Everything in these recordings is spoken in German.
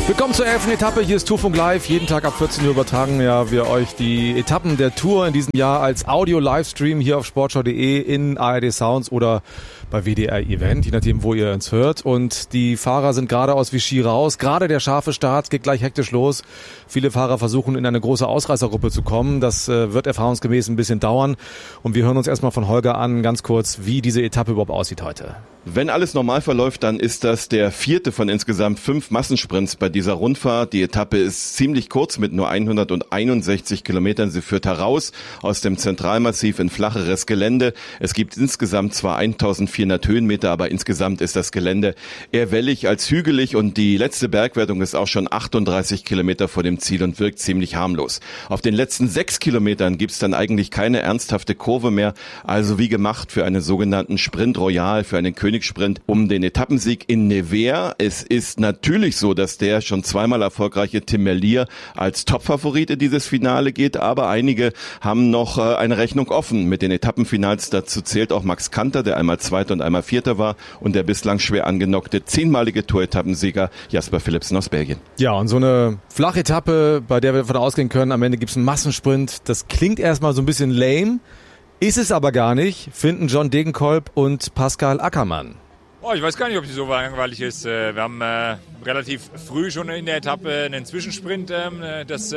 Willkommen zur 11. Etappe, hier ist Tourfunk Live, jeden Tag ab 14 Uhr übertragen wir euch die Etappen der Tour in diesem Jahr als Audio-Livestream hier auf sportschau.de in ARD Sounds oder bei WDR Event, je nachdem, wo ihr uns hört. Und die Fahrer sind gerade aus Vichy raus, gerade der scharfe Start geht gleich hektisch los. Viele Fahrer versuchen in eine große Ausreißergruppe zu kommen, das wird erfahrungsgemäß ein bisschen dauern. Und wir hören uns erstmal von Holger an, ganz kurz, wie diese Etappe überhaupt aussieht heute. Wenn alles normal verläuft, dann ist das der 4. von insgesamt 5 Massensprints bei dieser Rundfahrt. Die Etappe ist ziemlich kurz mit nur 161 Kilometern. Sie führt heraus aus dem Zentralmassiv in flacheres Gelände. Es gibt insgesamt zwar 1400 Höhenmeter, aber insgesamt ist das Gelände eher wellig als hügelig und die letzte Bergwertung ist auch schon 38 Kilometer vor dem Ziel und wirkt ziemlich harmlos. Auf den letzten 6 Kilometern gibt's dann eigentlich keine ernsthafte Kurve mehr, also wie gemacht für einen sogenannten Sprint Royal, für einen Königssprint um den Etappensieg in Nevers. Es ist natürlich so, dass der schon zweimal erfolgreiche Tim Merlier als Topfavorit in dieses Finale geht, aber einige haben noch eine Rechnung offen mit den Etappenfinals. Dazu zählt auch Max Kanter, der einmal Zweiter und einmal Vierter war, und der bislang schwer angenockte 10-malige Tour-Etappensieger Jasper Philipsen aus Belgien. Ja, und so eine Flachetappe, bei der wir davon ausgehen können, am Ende gibt's einen Massensprint, das klingt erstmal so ein bisschen lame, ist es aber gar nicht, finden John Degenkolb und Pascal Ackermann. Oh, ich weiß gar nicht, ob die so langweilig ist. Wir haben relativ früh schon in der Etappe einen Zwischensprint. Das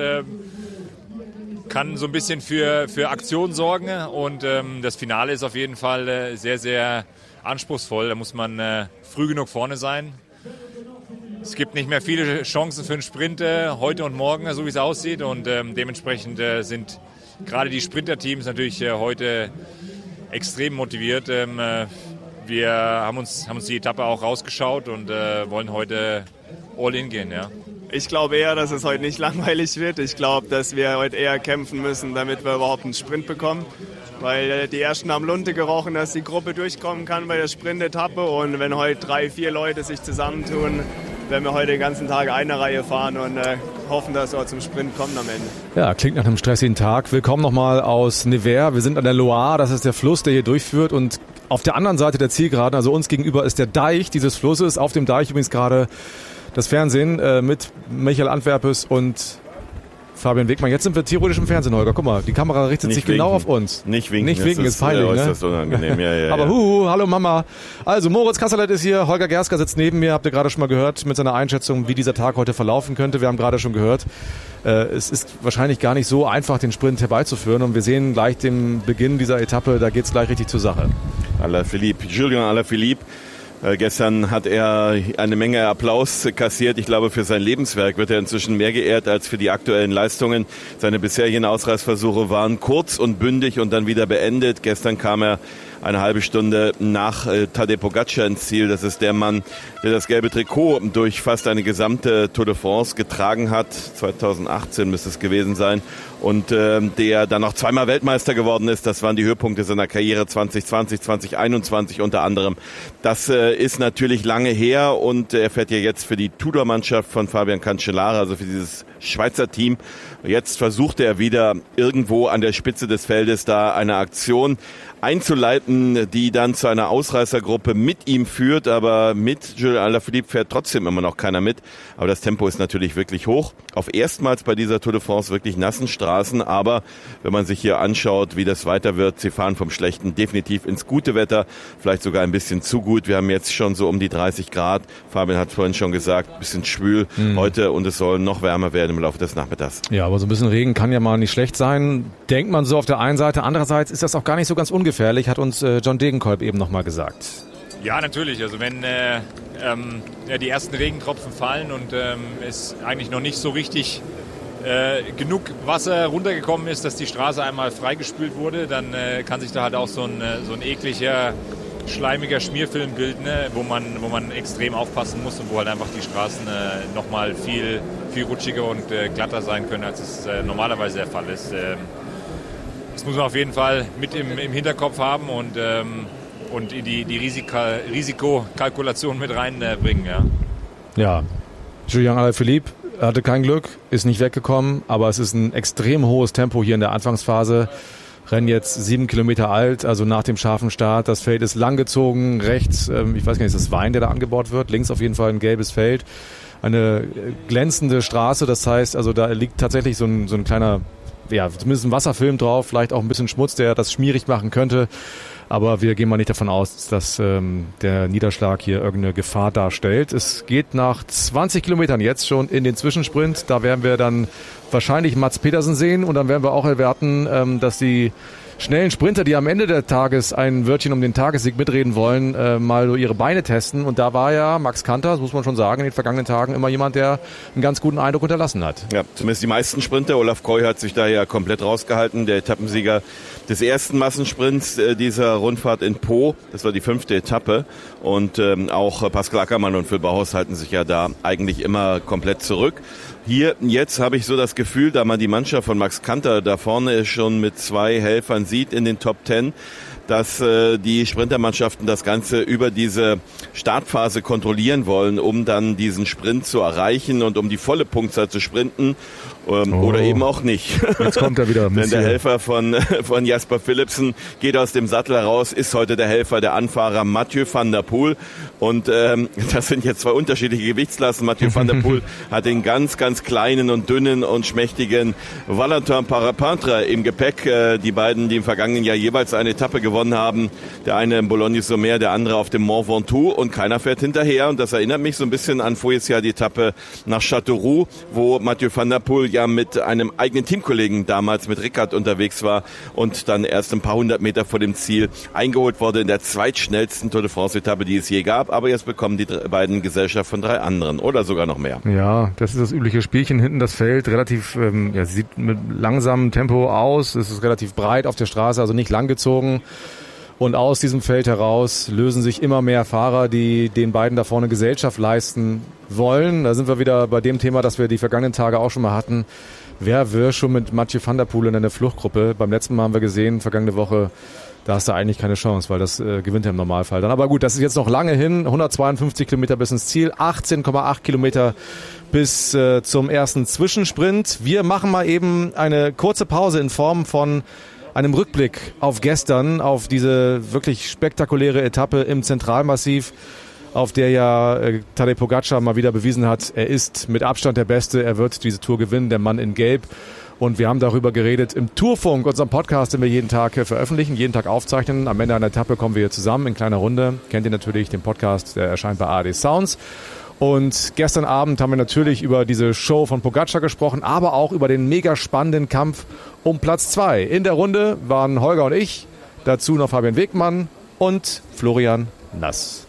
kann so ein bisschen für Aktion sorgen. Und das Finale ist auf jeden Fall sehr, sehr anspruchsvoll. Da muss man früh genug vorne sein. Es gibt nicht mehr viele Chancen für einen Sprint heute und morgen, so wie es aussieht. Und dementsprechend sind gerade die Sprinterteams natürlich heute extrem motiviert. Wir haben uns die Etappe auch rausgeschaut und wollen heute all in gehen, ja. Ich glaube eher, dass es heute nicht langweilig wird. Ich glaube, dass wir heute eher kämpfen müssen, damit wir überhaupt einen Sprint bekommen. Weil die Ersten haben Lunte gerochen, dass die Gruppe durchkommen kann bei der Sprintetappe. Und wenn heute 3-4 Leute sich zusammentun, werden wir heute den ganzen Tag eine Reihe fahren und hoffen, dass wir zum Sprint kommen am Ende. Ja, klingt nach einem stressigen Tag. Willkommen nochmal aus Nevers. Wir sind an der Loire, das ist der Fluss, der hier durchführt. Und auf der anderen Seite der Zielgeraden, also uns gegenüber, ist der Deich dieses Flusses. Auf dem Deich übrigens gerade das Fernsehen mit Michael Antwerpes und Fabian Wegmann. Jetzt sind wir theoretisch im Fernsehen, Holger. Guck mal, die Kamera richtet nicht sich winken. Genau auf uns. Nicht winken. Nicht winken, ist peinlich, ne? Ist das unangenehm. Ja, aber hallo Mama. Also Moritz Kasserlet ist hier, Holger Gersker sitzt neben mir, habt ihr gerade schon mal gehört, mit seiner Einschätzung, wie dieser Tag heute verlaufen könnte. Wir haben gerade schon gehört, es ist wahrscheinlich gar nicht so einfach, den Sprint herbeizuführen. Und wir sehen gleich den Beginn dieser Etappe, da geht's gleich richtig zur Sache. Julien Alaphilippe. Gestern hat er eine Menge Applaus kassiert. Ich glaube, für sein Lebenswerk wird er inzwischen mehr geehrt als für die aktuellen Leistungen. Seine bisherigen Ausreißversuche waren kurz und bündig und dann wieder beendet. Gestern kam er eine halbe Stunde nach Tadej Pogačar ins Ziel. Das ist der Mann, der das gelbe Trikot durch fast eine gesamte Tour de France getragen hat. 2018 müsste es gewesen sein. Und der dann noch zweimal Weltmeister geworden ist. Das waren die Höhepunkte seiner Karriere 2020, 2021 unter anderem. Das ist natürlich lange her und er fährt ja jetzt für die Tudor-Mannschaft von Fabian Cancellara, also für dieses Schweizer Team. Jetzt versucht er wieder irgendwo an der Spitze des Feldes da eine Aktion einzuleiten, die dann zu einer Ausreißergruppe mit ihm führt, aber mit Julien Alaphilippe fährt trotzdem immer noch keiner mit. Aber das Tempo ist natürlich wirklich hoch. Auf erstmals bei dieser Tour de France wirklich nassen Straßen, aber wenn man sich hier anschaut, wie das weiter wird, sie fahren vom Schlechten definitiv ins gute Wetter, vielleicht sogar ein bisschen zu gut. Wir haben jetzt schon so um die 30 Grad. Fabian hat vorhin schon gesagt, ein bisschen schwül heute und es soll noch wärmer werden im Laufe des Nachmittags. Ja, aber so ein bisschen Regen kann ja mal nicht schlecht sein. Denkt man so auf der einen Seite. Andererseits ist das auch gar nicht so ganz ungefährlich, hat uns John Degenkolb eben nochmal gesagt. Ja, natürlich. Also wenn die ersten Regentropfen fallen und es eigentlich noch nicht so richtig genug Wasser runtergekommen ist, dass die Straße einmal freigespült wurde, dann kann sich da halt auch so ein ekliger, schleimiger Schmierfilm bilden, wo man extrem aufpassen muss und wo halt einfach die Straßen nochmal viel rutschiger und glatter sein können, als es normalerweise der Fall ist. Das muss man auf jeden Fall mit im Hinterkopf haben und in die Risikokalkulation mit reinbringen. Ja, Julien Alaphilippe hatte kein Glück, ist nicht weggekommen, aber es ist ein extrem hohes Tempo hier in der Anfangsphase. Rennen jetzt 7 Kilometer alt, also nach dem scharfen Start. Das Feld ist langgezogen, rechts, ich weiß gar nicht, ist das Wein, der da angebaut wird, links auf jeden Fall ein gelbes Feld. eine glänzende Straße. Das heißt, also da liegt tatsächlich so ein kleiner, ja, zumindest ein Wasserfilm drauf, vielleicht auch ein bisschen Schmutz, der das schmierig machen könnte. Aber wir gehen mal nicht davon aus, dass der Niederschlag hier irgendeine Gefahr darstellt. Es geht nach 20 Kilometern jetzt schon in den Zwischensprint. Da werden wir dann wahrscheinlich Mats Pedersen sehen und dann werden wir auch erwarten, dass die schnellen Sprinter, die am Ende des Tages ein Wörtchen um den Tagessieg mitreden wollen, mal so ihre Beine testen. Und da war ja Max Kanter, das muss man schon sagen, in den vergangenen Tagen immer jemand, der einen ganz guten Eindruck hinterlassen hat. Ja, zumindest die meisten Sprinter. Olaf Koy hat sich da ja komplett rausgehalten. Der Etappensieger des ersten Massensprints dieser Rundfahrt in Po. Das war die 5. Etappe. Und auch Pascal Ackermann und Phil Bauhaus halten sich ja da eigentlich immer komplett zurück. Hier, jetzt habe ich so das Gefühl, da man die Mannschaft von Max Kanter da vorne schon mit 2 Helfern sieht in den Top 10, dass die Sprintermannschaften das Ganze über diese Startphase kontrollieren wollen, um dann diesen Sprint zu erreichen und um die volle Punktzahl zu sprinten. Oder eben auch nicht. Jetzt kommt er wieder. Denn der Helfer von Jasper Philipsen geht aus dem Sattel heraus, ist heute der Helfer, der Anfahrer Mathieu van der Poel. Und das sind jetzt 2 unterschiedliche Gewichtsklassen. Mathieu van der Poel hat den ganz, ganz kleinen und dünnen und schmächtigen Valentin Parapintre im Gepäck. Die beiden, die im vergangenen Jahr jeweils eine Etappe gewonnen haben. Der eine im Boulogne-sur-Mer, der andere auf dem Mont Ventoux. Und keiner fährt hinterher. Und das erinnert mich so ein bisschen an voriges Jahr die Etappe nach Châteauroux, wo Mathieu van der Poel ja mit einem eigenen Teamkollegen damals mit Rickard unterwegs war und dann erst ein paar 100 Meter vor dem Ziel eingeholt wurde in der zweitschnellsten Tour de France-Etappe, die es je gab. Aber jetzt bekommen die beiden Gesellschaft von 3 anderen oder sogar noch mehr. Ja, das ist das übliche Spielchen. Hinten das Feld relativ, sieht mit langsamem Tempo aus. Es ist relativ breit auf der Straße, also nicht langgezogen. Und aus diesem Feld heraus lösen sich immer mehr Fahrer, die den beiden da vorne Gesellschaft leisten wollen. Da sind wir wieder bei dem Thema, das wir die vergangenen Tage auch schon mal hatten. Wer wäre schon mit Mathieu van der Poel in einer Fluchtgruppe? Beim letzten Mal haben wir gesehen, vergangene Woche, da hast du eigentlich keine Chance, weil das gewinnt er im Normalfall dann. Aber gut, das ist jetzt noch lange hin. 152 Kilometer bis ins Ziel, 18,8 Kilometer bis zum ersten Zwischensprint. Wir machen mal eben eine kurze Pause in Form von einem Rückblick auf gestern, auf diese wirklich spektakuläre Etappe im Zentralmassiv, auf der ja Tadej Pogačar mal wieder bewiesen hat, er ist mit Abstand der Beste, er wird diese Tour gewinnen, der Mann in Gelb. Und wir haben darüber geredet im Tourfunk, unserem Podcast, den wir jeden Tag veröffentlichen, jeden Tag aufzeichnen. Am Ende einer Etappe kommen wir hier zusammen in kleiner Runde. Kennt ihr natürlich den Podcast, der erscheint bei ARD Sounds. Und gestern Abend haben wir natürlich über diese Show von Pogačar gesprochen, aber auch über den mega spannenden Kampf um Platz 2. In der Runde waren Holger und ich, dazu noch Fabian Wegmann und Florian Nass.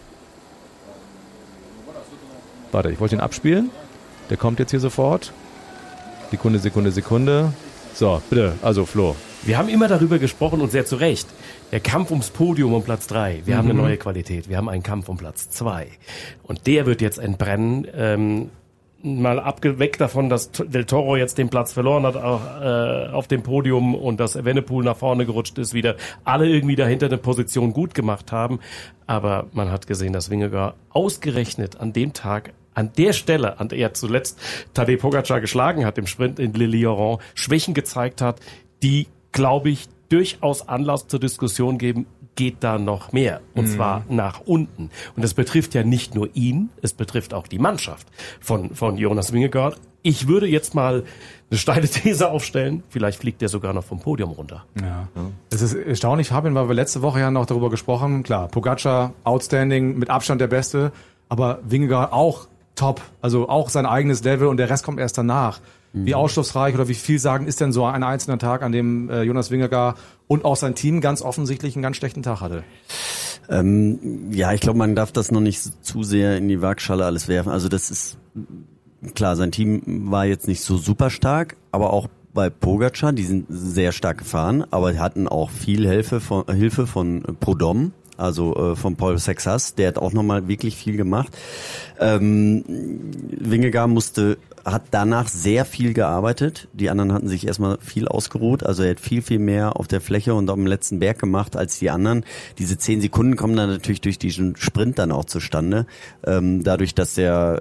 Warte, ich wollte ihn abspielen. Der kommt jetzt hier sofort. Sekunde. So, bitte, also Flo. Wir haben immer darüber gesprochen und sehr zu Recht. Der Kampf ums Podium um Platz 3. Wir haben eine neue Qualität. Wir haben einen Kampf um Platz 2. Und der wird jetzt entbrennen. Mal weg davon, dass Del Toro jetzt den Platz verloren hat auf dem Podium und dass Evenepoel nach vorne gerutscht ist, wieder alle irgendwie dahinter eine Position gut gemacht haben. Aber man hat gesehen, dass Vingegaard ausgerechnet an dem Tag, an der Stelle, an der er zuletzt Tadej Pogačar geschlagen hat im Sprint in Le Lioran, Schwächen gezeigt hat, die, glaube ich, durchaus Anlass zur Diskussion geben, geht da noch mehr. Und zwar nach unten. Und das betrifft ja nicht nur ihn, es betrifft auch die Mannschaft von Jonas Vingegaard. Ich würde jetzt mal eine steile These aufstellen, vielleicht fliegt der sogar noch vom Podium runter. Ja. Es ist erstaunlich, Fabian, weil wir letzte Woche ja noch darüber gesprochen haben. Klar, Pogačar, outstanding, mit Abstand der Beste, aber Vingegaard auch top, also auch sein eigenes Level und der Rest kommt erst danach. Wie aufschlussreich oder wie vielsagend ist denn so ein einzelner Tag, an dem Jonas Vingegaard und auch sein Team ganz offensichtlich einen ganz schlechten Tag hatte? Ja, ich glaube, man darf das noch nicht zu sehr in die Waagschale alles werfen. Also das ist klar, sein Team war jetzt nicht so super stark, aber auch bei Pogačar, die sind sehr stark gefahren, aber hatten auch viel Hilfe von Prudhomme. Also von Paul Sexas, der hat auch nochmal wirklich viel gemacht. Vingegaard hat danach sehr viel gearbeitet. Die anderen hatten sich erstmal viel ausgeruht. Also er hat viel mehr auf der Fläche und am letzten Berg gemacht als die anderen. Diese 10 Sekunden kommen dann natürlich durch diesen Sprint dann auch zustande. Dadurch, dass er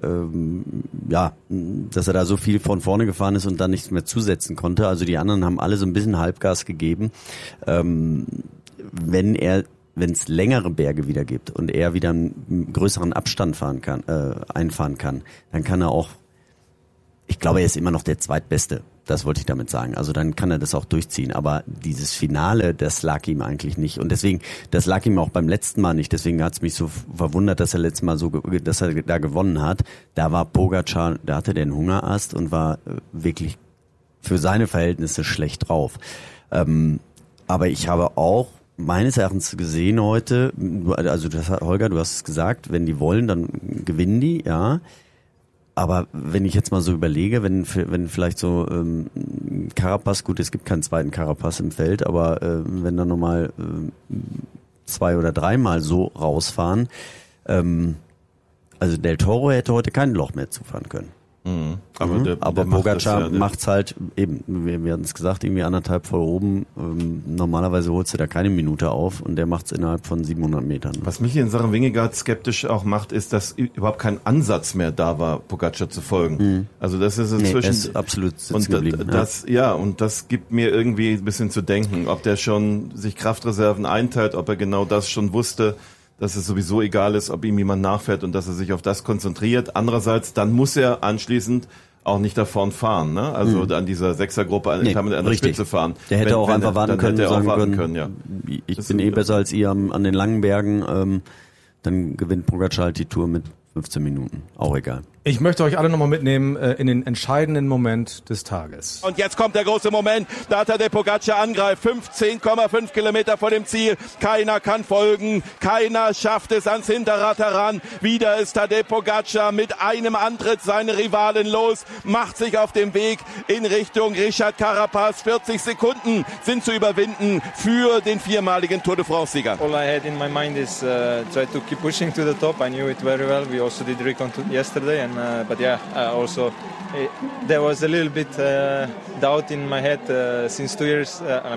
da so viel von vorne gefahren ist und dann nichts mehr zusetzen konnte. Also die anderen haben alle so ein bisschen Halbgas gegeben. Wenn er wenn es längere Berge wieder gibt und er wieder einen größeren Abstand einfahren kann, dann kann er auch, ich glaube, er ist immer noch der Zweitbeste. Das wollte ich damit sagen. Also dann kann er das auch durchziehen. Aber dieses Finale, das lag ihm eigentlich nicht. Und deswegen, das lag ihm auch beim letzten Mal nicht. Deswegen hat es mich so verwundert, dass er letztes Mal dass er da gewonnen hat. Da war Pogačar, da hatte der einen Hungerast und war wirklich für seine Verhältnisse schlecht drauf. Aber ich habe auch meines Erachtens gesehen heute, also Holger, du hast es gesagt, wenn die wollen, dann gewinnen die, ja. Aber wenn ich jetzt mal so überlege, wenn vielleicht so Carapaz, gut, es gibt keinen zweiten Carapaz im Feld, aber wenn dann nochmal 2 oder 3 Mal so rausfahren, also Del Toro hätte heute kein Loch mehr zufahren können. Mhm. Aber Pogačar macht's halt eben, wir hatten es gesagt, irgendwie 1,5 voll oben. Normalerweise holst du da keine Minute auf und der macht's innerhalb von 700 Metern. Was mich in Sachen Vingegaard skeptisch auch macht, ist, dass überhaupt kein Ansatz mehr da war, Pogačar zu folgen. Mhm. Also das ist inzwischen ist absolut sitzen geblieben. Und das gibt mir irgendwie ein bisschen zu denken, ob der schon sich Kraftreserven einteilt, ob er genau das schon wusste, dass es sowieso egal ist, ob ihm jemand nachfährt und dass er sich auf das konzentriert. Andererseits, dann muss er anschließend auch nicht da vorn fahren, ne? Also an dieser Sechsergruppe an der Spitze fahren. Der hätte auch einfach warten können und sagen können, ja. Ich bin besser als ihr an den langen Bergen. Dann gewinnt Pogačar halt die Tour mit 15 Minuten. Auch egal. Ich möchte euch alle nochmal mitnehmen in den entscheidenden Moment des Tages. Und jetzt kommt der große Moment, da Tadej Pogačar angreift, 15,5 Kilometer vor dem Ziel. Keiner kann folgen, keiner schafft es ans Hinterrad heran. Wieder ist Tadej Pogačar mit einem Antritt seine Rivalen los, macht sich auf den Weg in Richtung Richard Carapaz. 40 Sekunden sind zu überwinden für den viermaligen Tour de France-Sieger. All I had in my mind is try to keep pushing to the top. I knew it very well. We also did recon yesterday and but yeah, also there was a little bit doubt in my head since 2 years.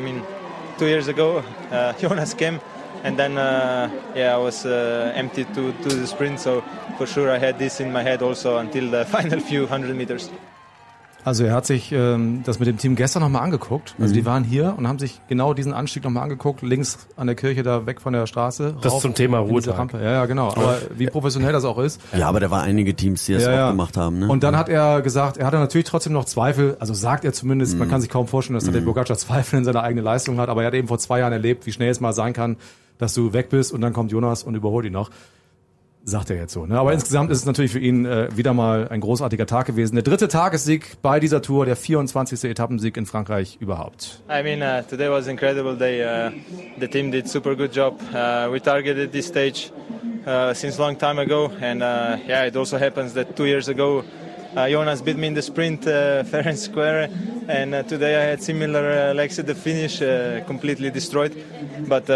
2 years ago, Jonas came, and then I was empty to the sprint. So for sure, I had this in my head also until the final few 100 meters. Also er hat sich das mit dem Team gestern nochmal angeguckt. Also die waren hier und haben sich genau diesen Anstieg nochmal angeguckt, links an der Kirche da weg von der Straße. Das zum Thema Ruhetag. Ja, genau. Aber wie professionell das auch ist. Ja, aber da waren einige Teams, die das auch gemacht haben. Ne? Und dann hat er gesagt, er hatte natürlich trotzdem noch Zweifel, also sagt er zumindest, man kann sich kaum vorstellen, dass der Pogačar Zweifel in seiner eigenen Leistung hat, aber er hat eben vor 2 Jahren erlebt, wie schnell es mal sein kann, dass du weg bist und dann kommt Jonas und überholt ihn noch. Sagt er jetzt so. Ne? Aber insgesamt ist es natürlich für ihn wieder mal ein großartiger Tag gewesen. Der 3. Tagessieg bei dieser Tour, der 24. Etappensieg in Frankreich überhaupt. I mean, today was an incredible day. The team did super good job. We targeted this stage since long time ago. And it also happens that 2 years ago, Jonas beat me in the sprint fair and square. And today I had similar legs at the finish, completely destroyed. But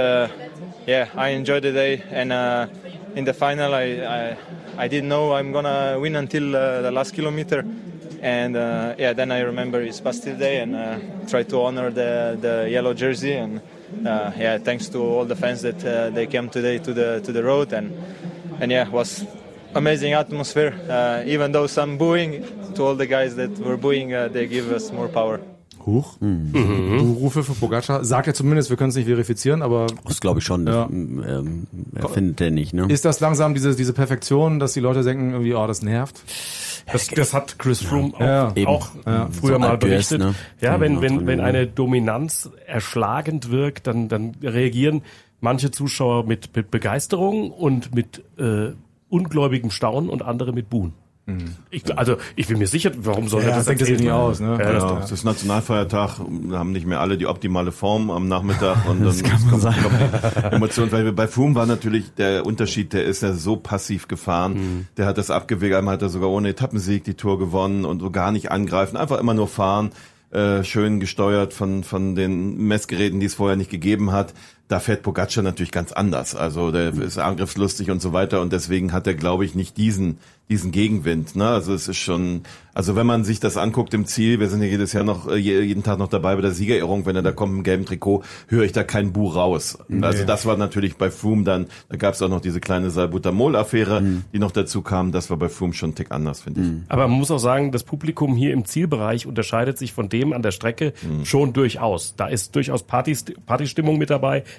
I enjoyed the day. And in the final, I didn't know I'm gonna win until the last kilometer, and then I remember it's Bastille Day and try to honor the yellow jersey, and thanks to all the fans that they came today to the road, and it was amazing atmosphere. Even though some booing, to all the guys that were booing, they give us more power. Huch. Rufe für Pogačar. Sagt er zumindest, wir können es nicht verifizieren, aber... Das glaube ich schon. Ja. Er findet den nicht, ne? Ist das langsam diese Perfektion, dass die Leute denken, irgendwie, das nervt? Das hat Chris Froome auch früher so mal berichtet. Ne? Ja, wenn eine Dominanz erschlagend wirkt, dann reagieren manche Zuschauer mit Begeisterung und mit ungläubigem Staunen und andere mit Buhen. Ich bin mir sicher, warum soll das denkt sich nicht aus, ne? Das ist Nationalfeiertag, haben nicht mehr alle die optimale Form am Nachmittag und dann kommt Emotionen, weil bei Froome war natürlich der Unterschied, der ist ja so passiv gefahren, der hat das abgewegt, einmal hat er sogar ohne Etappensieg die Tour gewonnen und so gar nicht angreifen, einfach immer nur fahren, schön gesteuert von den Messgeräten, die es vorher nicht gegeben hat. Da fährt Pogačar natürlich ganz anders. Also der ist angriffslustig und so weiter und deswegen hat er, glaube ich, nicht diesen Gegenwind. Ne? Also es ist schon, also wenn man sich das anguckt im Ziel, wir sind ja jeden Tag noch dabei bei der Siegerehrung, wenn er da kommt im gelben Trikot, höre ich da kein Buh raus. Nee. Also das war natürlich bei Froome dann, da gab es auch noch diese kleine Salbutamol-Affäre, die noch dazu kam. Das war bei Froome schon einen Tick anders, finde ich. Aber man muss auch sagen, das Publikum hier im Zielbereich unterscheidet sich von dem an der Strecke schon durchaus. Da ist durchaus Partystimmung mit dabei.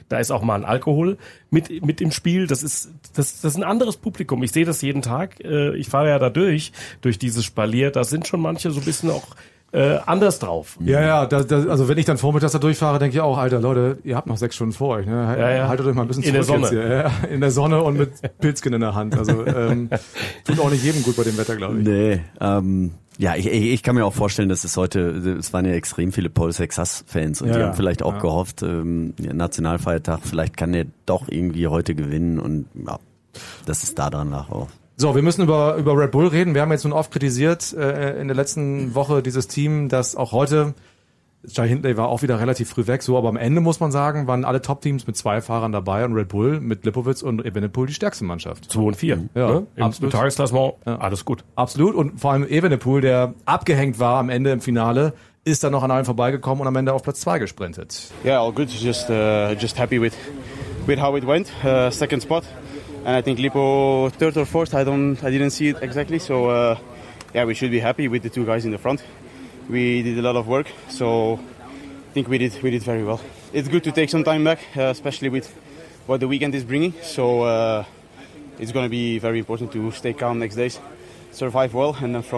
Da ist auch mal ein Alkohol mit im Spiel. Das ist ein anderes Publikum. Ich sehe das jeden Tag. Ich fahre ja da durch dieses Spalier. Da sind schon manche so ein bisschen auch anders drauf. Ja, also wenn ich dann vormittags da durchfahre, denke ich auch, Alter, Leute, ihr habt noch 6 Stunden vor euch. Ne? Haltet euch mal ein bisschen zurück. In der Sonne. Jetzt hier. In der Sonne und mit Pilzchen in der Hand. Also tut auch nicht jedem gut bei dem Wetter, glaube ich. Nee, ja, ich kann mir auch vorstellen, dass es waren ja extrem viele Paul Sexas-Fans und die haben vielleicht auch gehofft, Nationalfeiertag, vielleicht kann der doch irgendwie heute gewinnen und ja, das ist da dran nach auch. So, wir müssen über Red Bull reden. Wir haben jetzt nun oft kritisiert in der letzten Woche dieses Team, das auch heute, Jai Hindley war auch wieder relativ früh weg, so, aber am Ende muss man sagen, waren alle Top-Teams mit 2 Fahrern dabei und Red Bull mit Lipowitz und Evenepoel die stärkste Mannschaft. 2 und 4. Ja, ne? Im Tagesklassement, alles gut. Absolut, und vor allem Evenepoel, der abgehängt war am Ende im Finale, ist dann noch an allen vorbeigekommen und am Ende auf Platz 2 gesprintet. Yeah, all good. Just happy with how it went. Second spot. And I think Lippo third or fourth. I didn't see it exactly. So yeah, we should be happy with the 2 guys in the front. We did a lot of work, so I think we did very well. It's good to take some time back, especially with what the weekend is bringing. So it's going to be very important to stay calm next days, survive well, and then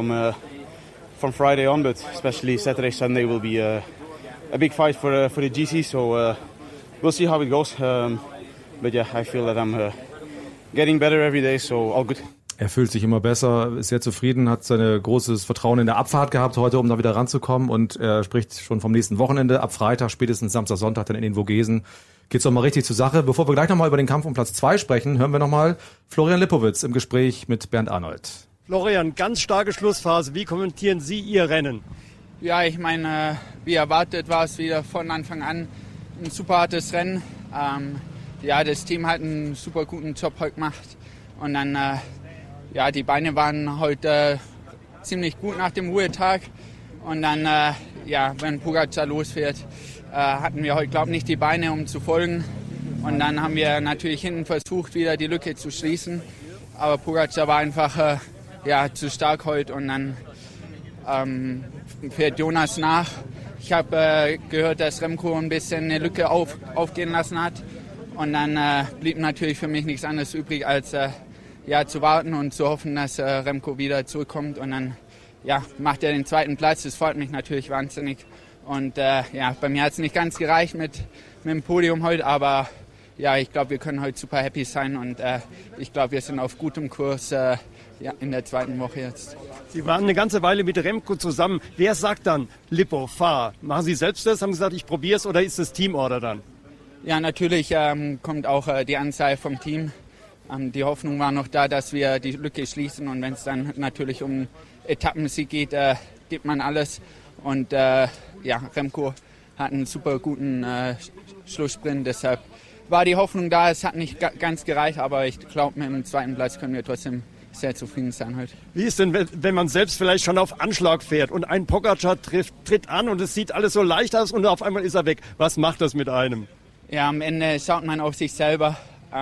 from Friday on, but especially Saturday, Sunday will be a big fight for the GC. So we'll see how it goes. But yeah, I feel that I'm getting better every day, so all good. Er fühlt sich immer besser, ist sehr zufrieden, hat sein großes Vertrauen in der Abfahrt gehabt heute, um da wieder ranzukommen und er spricht schon vom nächsten Wochenende, ab Freitag, spätestens Samstag, Sonntag dann in den Vogesen. Geht's doch mal richtig zur Sache. Bevor wir gleich nochmal über den Kampf um Platz 2 sprechen, hören wir nochmal Florian Lipowitz im Gespräch mit Bernd Arnold. Florian, ganz starke Schlussphase. Wie kommentieren Sie Ihr Rennen? Ja, ich meine, wie erwartet war es wieder von Anfang an ein super hartes Rennen. Ja, das Team hat einen super guten Job heute gemacht. Und dann, ja, die Beine waren heute ziemlich gut nach dem Ruhetag. Und dann, ja, wenn Pogačar losfährt, hatten wir heute, glaube ich, nicht die Beine, um zu folgen. Und dann haben wir natürlich hinten versucht, wieder die Lücke zu schließen. Aber Pogačar war einfach ja, zu stark heute. Und dann fährt Jonas nach. Ich habe gehört, dass Remco ein bisschen eine Lücke aufgehen lassen hat. Und dann blieb natürlich für mich nichts anderes übrig, als ja, zu warten und zu hoffen, dass Remco wieder zurückkommt. Und dann ja, macht er den 2. Platz. Das freut mich natürlich wahnsinnig. Und ja, bei mir hat es nicht ganz gereicht mit dem Podium heute, aber ja, ich glaube, wir können heute super happy sein. Und ich glaube, wir sind auf gutem Kurs ja, in der 2. Woche jetzt. Sie waren eine ganze Weile mit Remco zusammen. Wer sagt dann, Lippo, fahr? Machen Sie selbst das? Haben Sie gesagt, ich probiere es, oder ist das Teamorder dann? Ja, natürlich kommt auch die Anzahl vom Team. Die Hoffnung war noch da, dass wir die Lücke schließen. Und wenn es dann natürlich um Etappensieg geht, gibt man alles. Und ja, Remco hat einen super guten Schlusssprint. Deshalb war die Hoffnung da. Es hat nicht ganz gereicht, aber ich glaube, mit dem 2. Platz können wir trotzdem sehr zufrieden sein heute. Wie ist denn, wenn man selbst vielleicht schon auf Anschlag fährt und ein Pogačar tritt an und es sieht alles so leicht aus und auf einmal ist er weg? Was macht das mit einem? Ja, am Ende schaut man auf sich selber.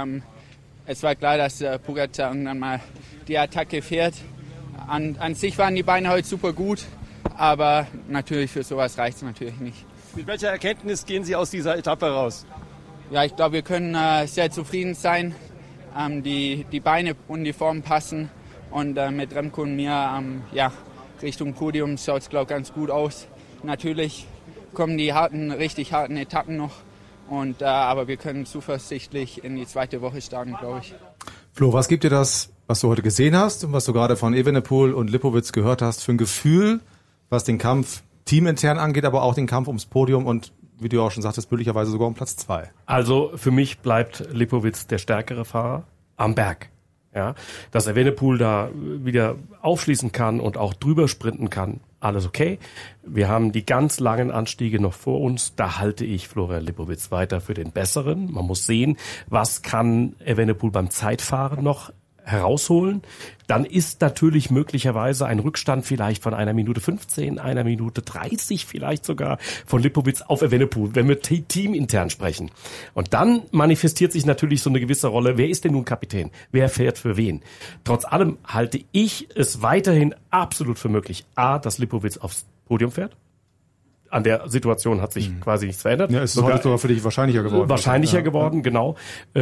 Es war klar, dass Pogačar irgendwann mal die Attacke fährt. An sich waren die Beine heute super gut, aber natürlich für sowas reicht es natürlich nicht. Mit welcher Erkenntnis gehen Sie aus dieser Etappe raus? Ja, ich glaube, wir können sehr zufrieden sein. Die Beine und die Form passen und mit Remco und mir ja, Richtung Podium schaut es, glaube ich, ganz gut aus. Natürlich kommen die richtig harten Etappen noch. Aber wir können zuversichtlich in die 2. Woche starten, glaube ich. Flo, was gibt dir das, was du heute gesehen hast und was du gerade von Evenepoel und Lipowitz gehört hast, für ein Gefühl, was den Kampf teamintern angeht, aber auch den Kampf ums Podium und, wie du auch schon sagtest, möglicherweise sogar um Platz 2? Also für mich bleibt Lipowitz der stärkere Fahrer am Berg. Ja, dass Evenepoel da wieder aufschließen kann und auch drüber sprinten kann, alles okay. Wir haben die ganz langen Anstiege noch vor uns. Da halte ich Florian Lipowitz weiter für den Besseren. Man muss sehen, was kann Evenepoel beim Zeitfahren noch herausholen. Dann ist natürlich möglicherweise ein Rückstand vielleicht von 1 Minute 15, 1 Minute 30 vielleicht sogar von Lipowitz auf Evenepoel, wenn wir teamintern sprechen. Und dann manifestiert sich natürlich so eine gewisse Rolle. Wer ist denn nun Kapitän? Wer fährt für wen? Trotz allem halte ich es weiterhin absolut für möglich, A, dass Lipowitz aufs Podium fährt. an der Situation hat sich quasi nichts verändert. Ja, es ist heute sogar für dich wahrscheinlicher geworden. Wahrscheinlicher geworden, genau.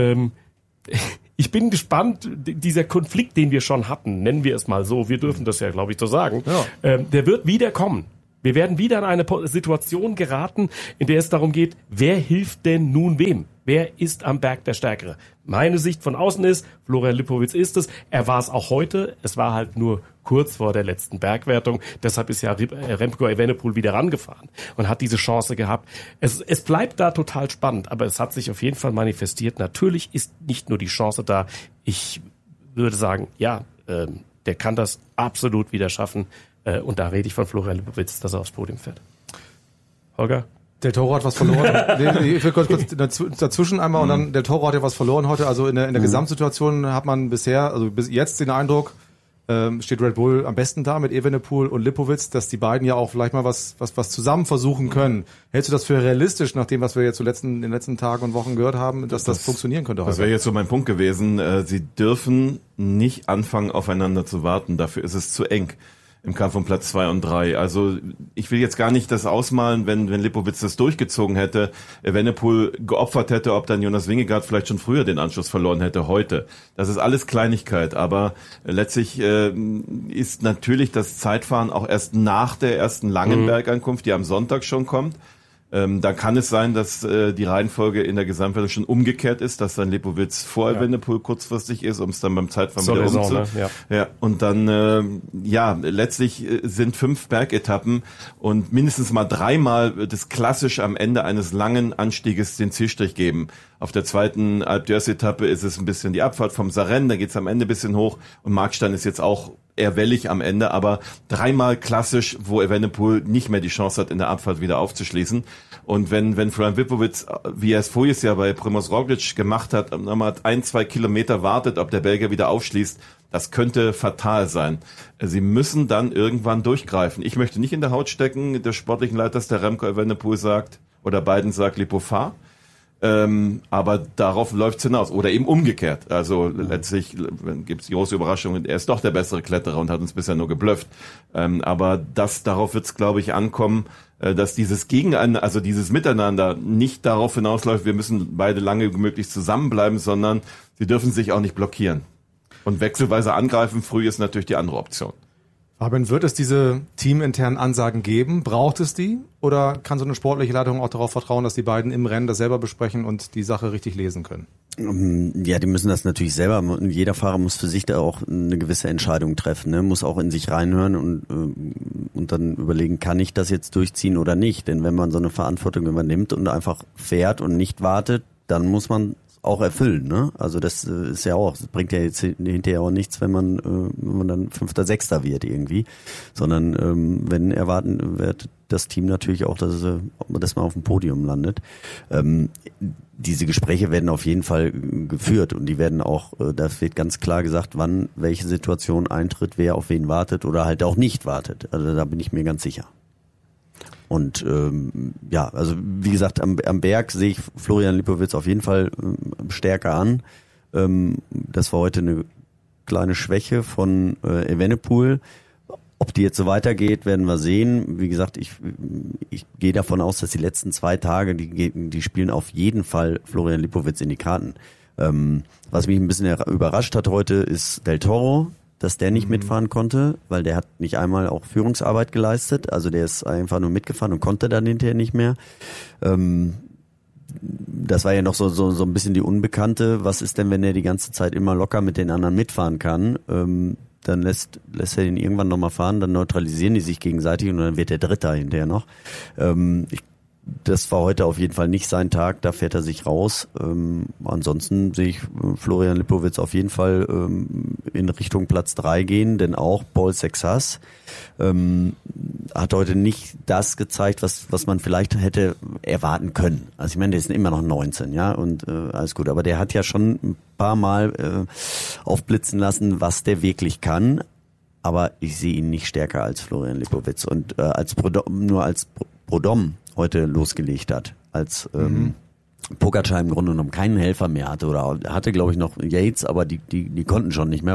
Ich bin gespannt, dieser Konflikt, den wir schon hatten, nennen wir es mal so, wir dürfen das ja, glaube ich, so sagen, der wird wieder kommen. Wir werden wieder in eine Situation geraten, in der es darum geht, wer hilft denn nun wem? Wer ist am Berg der Stärkere? Meine Sicht von außen ist, Florian Lipowitz ist es. Er war es auch heute. Es war halt nur kurz vor der letzten Bergwertung. Deshalb ist ja Remco Evenepoel wieder rangefahren und hat diese Chance gehabt. Es bleibt da total spannend, aber es hat sich auf jeden Fall manifestiert. Natürlich ist nicht nur die Chance da. Ich würde sagen, ja, der kann das absolut wieder schaffen. Und da rede ich von Florian Lipowitz, dass er aufs Podium fährt. Holger? Del Toro hat was verloren. Ich will kurz dazwischen einmal und dann Del Toro hat ja was verloren heute. Also in der Gesamtsituation hat man bisher, also bis jetzt den Eindruck, steht Red Bull am besten da mit Evenepoel und Lipowitz, dass die beiden ja auch vielleicht mal was zusammen versuchen können. Hältst du das für realistisch, nach dem, was wir jetzt in den letzten Tagen und Wochen gehört haben, dass das funktionieren könnte heute? Das wäre jetzt so mein Punkt gewesen. Sie dürfen nicht anfangen, aufeinander zu warten. Dafür ist es zu eng im Kampf um Platz 2 und 3. Also ich will jetzt gar nicht das ausmalen, wenn Lipowitz das durchgezogen hätte, Evenepoel geopfert hätte, ob dann Jonas Vingegaard vielleicht schon früher den Anschluss verloren hätte heute. Das ist alles Kleinigkeit, aber letztlich ist natürlich das Zeitfahren auch erst nach der ersten langen Bergankunft, die am Sonntag schon kommt. Da kann es sein, dass die Reihenfolge in der Gesamtwertung schon umgekehrt ist, dass dann Lipowitz vor Evenepoel kurzfristig ist, um es dann beim Zeitfahren wieder umzusetzen. Ja, und dann, letztlich sind 5 Bergetappen und mindestens mal 3-mal wird es klassisch am Ende eines langen Anstieges den Zielstrich geben. Auf der zweiten Alpe d'Huez-Etappe ist es ein bisschen die Abfahrt vom Sarenne, da geht es am Ende ein bisschen hoch und Markstein ist jetzt auch eher wellig am Ende, aber 3-mal klassisch, wo Evenepoel nicht mehr die Chance hat, in der Abfahrt wieder aufzuschließen. Und wenn Florian Lipowitz, wie er es voriges Jahr bei Primož Roglič gemacht hat, nochmal 1-2 Kilometer wartet, ob der Belgier wieder aufschließt, das könnte fatal sein. Sie müssen dann irgendwann durchgreifen. Ich möchte nicht in der Haut stecken des sportlichen Leiters, der Remco Evenepoel sagt, oder beiden sagt, Lipo, fahr. Aber darauf läuft's hinaus. Oder eben umgekehrt. Also letztlich gibt's die große Überraschung, er ist doch der bessere Kletterer und hat uns bisher nur geblufft. Aber darauf wird's, glaube ich, ankommen, dass dieses also dieses Miteinander nicht darauf hinausläuft, wir müssen beide lange möglichst zusammenbleiben, sondern sie dürfen sich auch nicht blockieren. Und wechselweise angreifen früh ist natürlich die andere Option. Fabian, wird es diese teaminternen Ansagen geben? Braucht es die? Oder kann so eine sportliche Leitung auch darauf vertrauen, dass die beiden im Rennen das selber besprechen und die Sache richtig lesen können? Ja, die müssen das natürlich selber. Jeder Fahrer muss für sich da auch eine gewisse Entscheidung treffen, ne? Muss auch in sich reinhören und dann überlegen, kann ich das jetzt durchziehen oder nicht? Denn wenn man so eine Verantwortung übernimmt und einfach fährt und nicht wartet, dann muss man auch erfüllen, ne? Also das ist ja auch, das bringt ja jetzt hinterher auch nichts, wenn man dann 5., 6. wird irgendwie, sondern wenn erwarten wird das Team natürlich auch, dass man auf dem Podium landet. Diese Gespräche werden auf jeden Fall geführt und die werden auch, das wird ganz klar gesagt, wann welche Situation eintritt, wer auf wen wartet oder halt auch nicht wartet. Also da bin ich mir ganz sicher. Und also wie gesagt, am Berg sehe ich Florian Lipowitz auf jeden Fall stärker an. Das war heute eine kleine Schwäche von Evenepoel. Ob die jetzt so weitergeht, werden wir sehen. Wie gesagt, ich gehe davon aus, dass die letzten 2 Tage, die spielen auf jeden Fall Florian Lipowitz in die Karten. Was mich ein bisschen überrascht hat heute, ist Del Toro, dass der nicht mitfahren konnte, weil der hat nicht einmal auch Führungsarbeit geleistet. Also der ist einfach nur mitgefahren und konnte dann hinterher nicht mehr. Das war ja noch so ein bisschen die Unbekannte. Was ist denn, wenn er die ganze Zeit immer locker mit den anderen mitfahren kann? Dann lässt er ihn irgendwann nochmal fahren, dann neutralisieren die sich gegenseitig und dann wird der Dritte hinterher noch. Das war heute auf jeden Fall nicht sein Tag, da fährt er sich raus. Ansonsten sehe ich Florian Lipowitz auf jeden Fall in Richtung Platz 3 gehen, denn auch Paul Sexas hat heute nicht das gezeigt, was man vielleicht hätte erwarten können. Also ich meine, der ist immer noch 19, ja, und alles gut, aber der hat ja schon ein paar Mal aufblitzen lassen, was der wirklich kann. Aber ich sehe ihn nicht stärker als Florian Lipowitz und als Prudhomme heute losgelegt hat, als Pogačar im Grunde genommen keinen Helfer mehr hatte oder hatte, glaube ich, noch Yates, aber die konnten schon nicht mehr.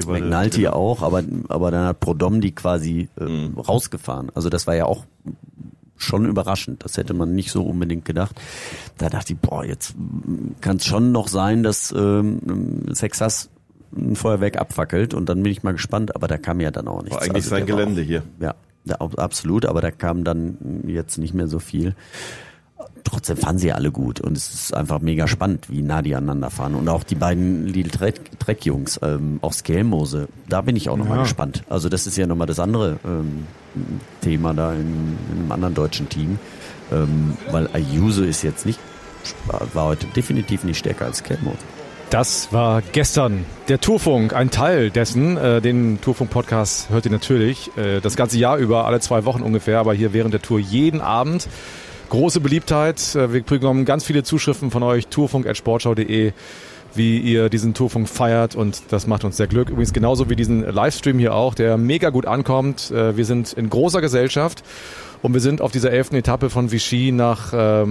McNulty auch, aber dann hat Prudhomme die quasi rausgefahren. Also das war ja auch schon überraschend. Das hätte man nicht so unbedingt gedacht. Da dachte ich, jetzt kann es schon noch sein, dass Sexas ein Feuerwerk abfackelt und dann bin ich mal gespannt, aber da kam ja dann auch nichts. War eigentlich sein Gelände hier. Ja, absolut, aber da kam dann jetzt nicht mehr so viel. Trotzdem fahren sie alle gut und es ist einfach mega spannend, wie nah die aneinander fahren. Und auch die beiden Lidl Trek-Jungs, auch Skelmose, da bin ich auch nochmal gespannt. Also das ist ja nochmal das andere Thema da in einem anderen deutschen Team, weil Ayuso ist jetzt war heute definitiv nicht stärker als Skelmose. Das war gestern der Tourfunk, ein Teil dessen. Den Tourfunk-Podcast hört ihr natürlich das ganze Jahr über, alle 2 Wochen ungefähr, aber hier während der Tour jeden Abend. Große Beliebtheit. Wir bekommen ganz viele Zuschriften von euch, tourfunk@sportschau.de, wie ihr diesen Tourfunk feiert und das macht uns sehr Glück. Übrigens genauso wie diesen Livestream hier auch, der mega gut ankommt. Wir sind in großer Gesellschaft. Und wir sind auf dieser 11. Etappe von Vichy nach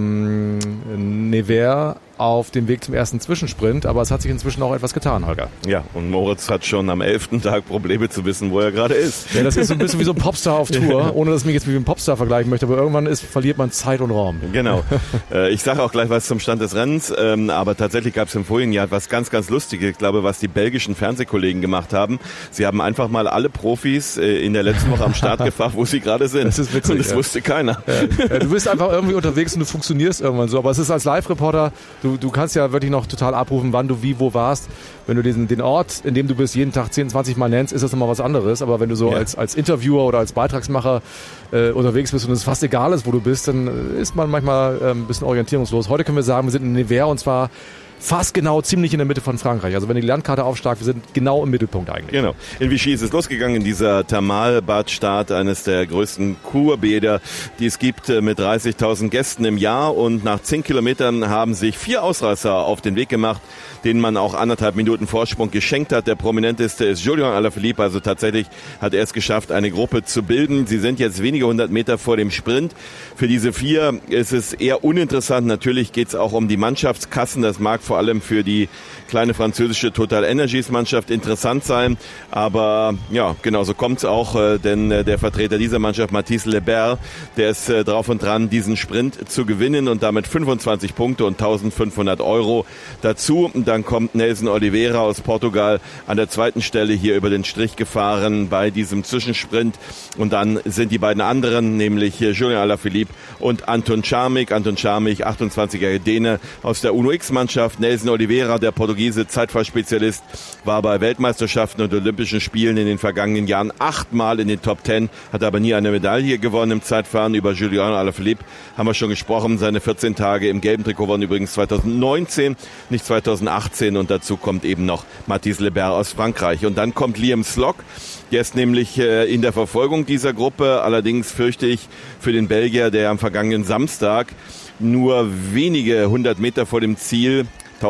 Nevers auf dem Weg zum ersten Zwischensprint. Aber es hat sich inzwischen auch etwas getan, Holger. Ja, und Moritz hat schon am 11. Tag Probleme zu wissen, wo er gerade ist. Ja, das ist so ein bisschen wie so ein Popstar auf Tour, ohne dass ich mich jetzt mit einem Popstar vergleichen möchte. Aber irgendwann verliert man Zeit und Raum. Genau. Ich sage auch gleich was zum Stand des Rennens. Aber tatsächlich gab es im vorigen Jahr etwas ganz, ganz Lustiges. Ich glaube, was die belgischen Fernsehkollegen gemacht haben. Sie haben einfach mal alle Profis in der letzten Woche am Start gefragt, wo sie gerade sind. Das ist witzig. Und das wusste keiner. Ja, du bist einfach irgendwie unterwegs und du funktionierst irgendwann so. Aber es ist als Live-Reporter, du kannst ja wirklich noch total abrufen, wann du wie, wo warst. Wenn du den Ort, in dem du bist, jeden Tag 10, 20 Mal nennst, ist das nochmal was anderes. Aber wenn du so als Interviewer oder als Beitragsmacher unterwegs bist und es fast egal ist, wo du bist, dann ist man manchmal ein bisschen orientierungslos. Heute können wir sagen, wir sind in Nevers und zwar fast genau ziemlich in der Mitte von Frankreich. Also wenn die Landkarte aufschlagt, wir sind genau im Mittelpunkt eigentlich. Genau. In Vichy ist es losgegangen, in dieser Thermalbadstadt, eines der größten Kurbäder, die es gibt, mit 30.000 Gästen im Jahr. Und nach 10 Kilometern haben sich 4 Ausreißer auf den Weg gemacht, denen man auch 1,5 Minuten Vorsprung geschenkt hat. Der prominenteste ist Julian Alaphilippe. Also tatsächlich hat er es geschafft, eine Gruppe zu bilden. Sie sind jetzt wenige 100 Meter vor dem Sprint. Für diese 4 ist es eher uninteressant. Natürlich geht es auch um die Mannschaftskassen. Das mag vor allem für die kleine französische Total Energies Mannschaft interessant sein. Aber ja, genau so kommt es auch, denn der Vertreter dieser Mannschaft, Mathis Lebert, der ist drauf und dran, diesen Sprint zu gewinnen und damit 25 Punkte und 1.500 € dazu. Und dann kommt Nelson Oliveira aus Portugal an der zweiten Stelle hier über den Strich gefahren bei diesem Zwischensprint. Und dann sind die beiden anderen, nämlich Julian Alaphilippe und Anton Čarmik. Anton Čarmik, 28-jähriger Däne aus der UNO-X-Mannschaft. Nelson Oliveira, der Portugiese Zeitfahrtspezialist, war bei Weltmeisterschaften und Olympischen Spielen in den vergangenen Jahren 8-mal in den Top 10, hat aber nie eine Medaille gewonnen im Zeitfahren. Über Julian Alaphilippe haben wir schon gesprochen. Seine 14 Tage im gelben Trikot waren übrigens 2019, nicht 2018. Und dazu kommt eben noch Mathis Lebert aus Frankreich. Und dann kommt Liam Slock. Der ist nämlich in der Verfolgung dieser Gruppe. Allerdings fürchte ich für den Belgier, der am vergangenen Samstag nur wenige 100 Meter vor dem Ziel,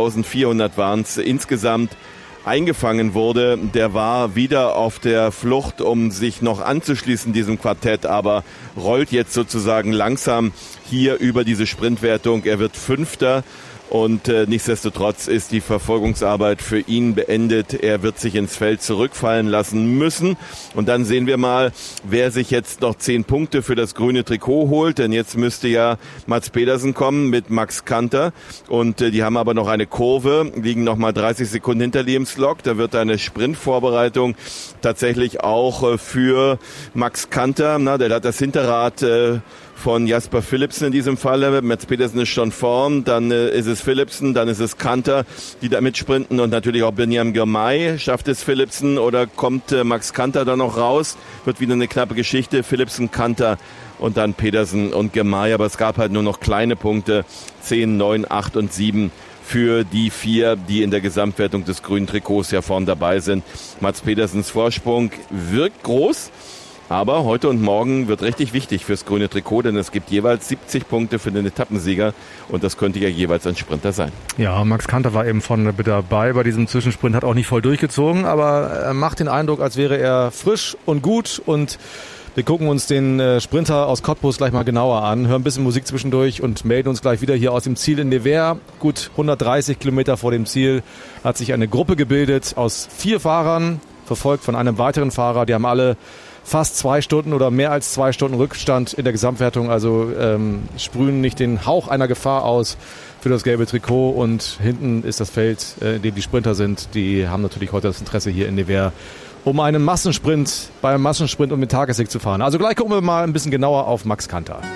1400 waren es insgesamt, eingefangen wurde. Der war wieder auf der Flucht, um sich noch anzuschließen diesem Quartett, aber rollt jetzt sozusagen langsam hier über diese Sprintwertung. Er wird 5. Und nichtsdestotrotz ist die Verfolgungsarbeit für ihn beendet. Er wird sich ins Feld zurückfallen lassen müssen. Und dann sehen wir mal, wer sich jetzt noch 10 Punkte für das grüne Trikot holt. Denn jetzt müsste ja Mads Pedersen kommen mit Max Kanter. Und die haben aber noch eine Kurve, liegen noch mal 30 Sekunden hinter Liam Slock. Da wird eine Sprintvorbereitung tatsächlich auch für Max Kanter. Der hat das Hinterrad von Jasper Philipsen in diesem Falle. Mads Pedersen ist schon vorn, dann ist es Philipsen, dann ist es Kanter, die da mitsprinten und natürlich auch Beniam Girmay. Schafft es Philipsen oder kommt Max Kanter da noch raus? Wird wieder eine knappe Geschichte. Philipsen, Kanter und dann Pedersen und Girmay. Aber es gab halt nur noch kleine Punkte. 10, 9, 8 und 7 für die 4, die in der Gesamtwertung des grünen Trikots ja vorn dabei sind. Mads Pedersens Vorsprung wirkt groß. Aber heute und morgen wird richtig wichtig fürs grüne Trikot, denn es gibt jeweils 70 Punkte für den Etappensieger und das könnte ja jeweils ein Sprinter sein. Ja, Max Kanter war eben vorne dabei bei diesem Zwischensprint, hat auch nicht voll durchgezogen, aber er macht den Eindruck, als wäre er frisch und gut und wir gucken uns den Sprinter aus Cottbus gleich mal genauer an, hören ein bisschen Musik zwischendurch und melden uns gleich wieder hier aus dem Ziel in Nevers. Gut 130 Kilometer vor dem Ziel hat sich eine Gruppe gebildet aus 4 Fahrern, verfolgt von einem weiteren Fahrer. Die haben alle fast 2 Stunden oder mehr als 2 Stunden Rückstand in der Gesamtwertung. Also sprühen nicht den Hauch einer Gefahr aus für das gelbe Trikot. Und hinten ist das Feld, in dem die Sprinter sind. Die haben natürlich heute das Interesse hier in Nevers, um beim Massensprint um den Tagessieg zu fahren. Also gleich gucken wir mal ein bisschen genauer auf Max Kanter.